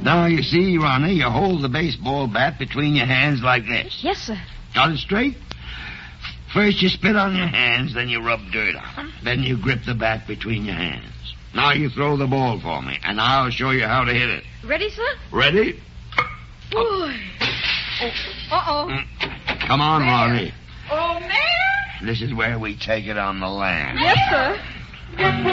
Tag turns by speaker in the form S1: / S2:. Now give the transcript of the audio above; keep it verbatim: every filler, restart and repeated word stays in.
S1: Now, you see, Ronnie, you hold the baseball bat between your hands like this.
S2: Yes, sir.
S1: Got it straight? First you spit on your hands, then you rub dirt on them. Then you grip the bat between your hands. Now you throw the ball for me, and I'll show you how to hit it.
S2: Ready, sir?
S1: Ready?
S2: Boy. Oh. Uh-oh.
S1: Come on,
S2: Mayor.
S1: Ronnie.
S2: Oh, Mayor?
S1: This is where we take it on the land.
S2: Yes, sir.